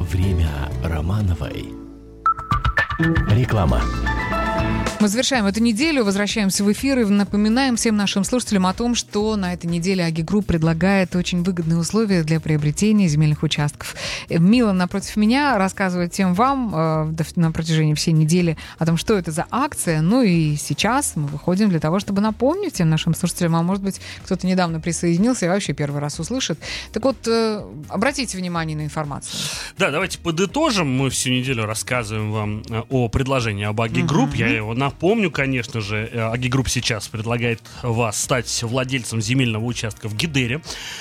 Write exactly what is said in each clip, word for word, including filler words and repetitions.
Время Романовой. Реклама. Мы завершаем эту неделю, возвращаемся в эфир и напоминаем всем нашим слушателям о том, что на этой неделе Аги Групп предлагает очень выгодные условия для приобретения земельных участков. Милан напротив меня рассказывает всем вам э, на протяжении всей недели о том, что это за акция. Ну и сейчас мы выходим для того, чтобы напомнить всем нашим слушателям, а может быть, кто-то недавно присоединился и вообще первый раз услышит. Так вот, э, обратите внимание на информацию. Да, давайте подытожим. Мы всю неделю рассказываем вам о предложении об Аги Групп. Mm-hmm. Я его напомню, конечно же. Аги Групп сейчас предлагает вас стать владельцем земельного участка в Гидере.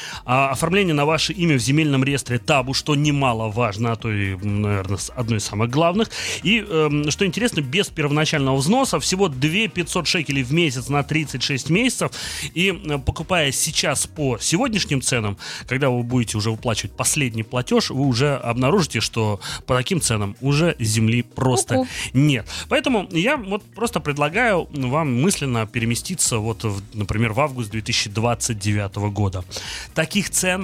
А оформление на ваше имя в земельном реестре табу, что немаловажно, а то и, наверное, одно из самых главных. И, э, что интересно, без первоначального взноса всего две тысячи пятьсот шекелей в месяц на тридцать шесть месяцев. И э, покупая сейчас по сегодняшним ценам, когда вы будете уже выплачивать последний платеж, вы уже обнаружите, что по таким ценам уже земли просто У-у. нет. Поэтому я вот просто предлагаю вам мысленно переместиться, вот, в, например, в август две тысячи двадцать девятого года. Таких цен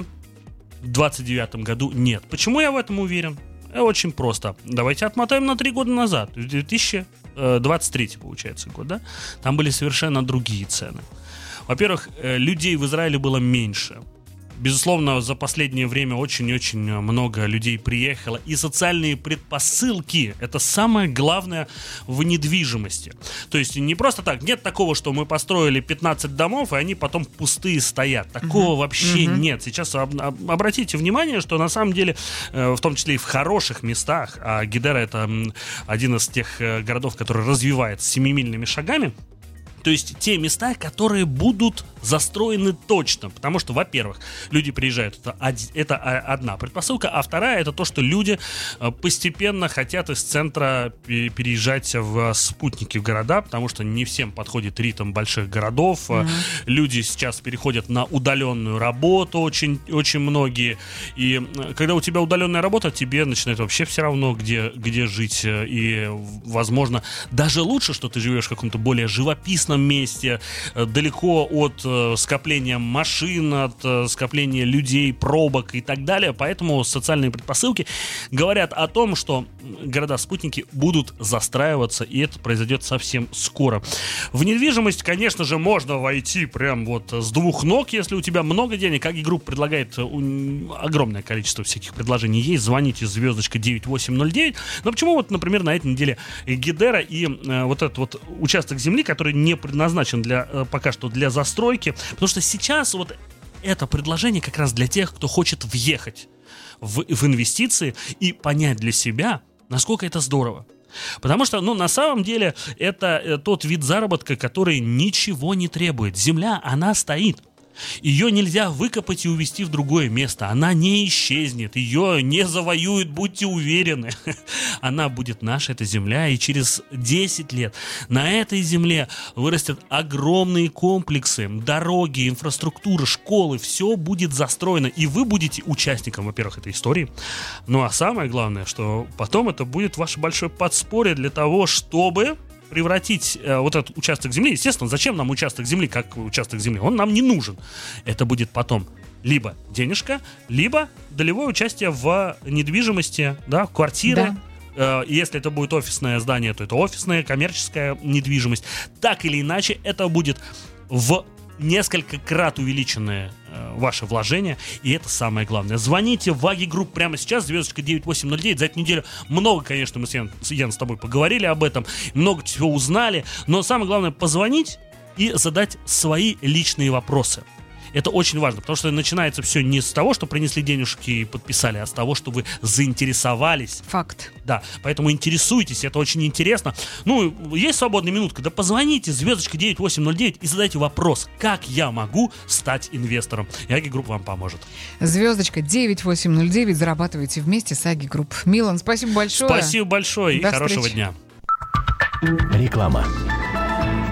в двадцать девятом году нет. Почему я в этом уверен? Очень просто. Давайте отмотаем на три года назад. В две тысячи двадцать третий, получается, год, да? Там были совершенно другие цены. Во-первых, людей в Израиле было меньше. Безусловно, за последнее время очень-очень много людей приехало. И социальные предпосылки – это самое главное в недвижимости. То есть не просто так. Нет такого, что мы построили пятнадцать домов, и они потом пустые стоят. Такого uh-huh. вообще uh-huh. нет. Сейчас об- об- обратите внимание, что на самом деле, э, в том числе и в хороших местах, а Гидера – это один из тех э, городов, который развивается семимильными шагами, то есть те места, которые будут застроены точно. Потому что, во-первых, люди приезжают, это, од- это одна предпосылка, а вторая — это то, что люди постепенно хотят из центра переезжать в спутники в города, потому что не всем подходит ритм больших городов. Mm-hmm. Люди сейчас переходят на удаленную работу, очень, очень многие. И когда у тебя удаленная работа, тебе начинает вообще все равно, где, где жить. И, возможно, даже лучше, что ты живешь в каком-то более живописном месте, далеко от э, скопления машин, от э, скопления людей, пробок и так далее. Поэтому социальные предпосылки говорят о том, что города-спутники будут застраиваться, и это произойдет совсем скоро. В недвижимость, конечно же, можно войти прям вот с двух ног, если у тебя много денег. Аги Групп предлагает огромное количество всяких предложений. Есть, звоните звездочка девять восемь ноль девять. Но почему вот, например, на этой неделе Гидера и э, вот этот вот участок земли, который не предназначен для, э, пока что для застройки, потому что сейчас вот это предложение как раз для тех, кто хочет въехать в, в инвестиции и понять для себя, насколько это здорово. Потому что, ну, на самом деле, это э, тот вид заработка, который ничего не требует. Земля, она стоит. Ее нельзя выкопать и увезти в другое место. Она не исчезнет, ее не завоюют, будьте уверены. Она будет наша, эта земля, и через десять лет на этой земле вырастут огромные комплексы, дороги, инфраструктура, школы, все будет застроено, и вы будете участником, во-первых, этой истории. Ну а самое главное, что потом это будет ваше большое подспорье для того, чтобы превратить э, вот этот участок земли. Естественно, зачем нам участок земли, как участок земли? Он нам не нужен. Это будет потом либо денежка, либо долевое участие в недвижимости, да, квартиры. Да. Э, если это будет офисное здание, то это офисная, коммерческая недвижимость. Так или иначе, это будет в несколько крат увеличенное э, ваше вложение, и это самое главное. Звоните в Аги Групп прямо сейчас, звездочка девять восемь ноль девять. За эту неделю много, конечно, мы с Ян, с Ян с тобой поговорили об этом, много чего узнали, но самое главное — позвонить и задать свои личные вопросы. Это очень важно, потому что начинается все не с того, что принесли денежки и подписали, а с того, что вы заинтересовались. Факт. Да, поэтому интересуйтесь, это очень интересно. Ну, есть свободная минутка, да позвоните, звездочка девять восемь ноль девять, и задайте вопрос, как я могу стать инвестором. И Аги Групп вам поможет. Звездочка девять восемь ноль девять, зарабатывайте вместе с Аги Групп. Милан, спасибо большое. Спасибо большое и До хорошего встречи. дня. Реклама.